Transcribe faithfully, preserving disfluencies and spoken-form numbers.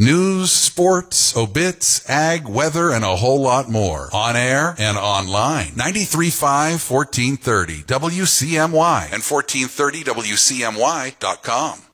News, sports, obits, ag, weather, and a whole lot more. On air and online. ninety-three point five, fourteen thirty W C M Y and fourteen thirty W C M Y dot com.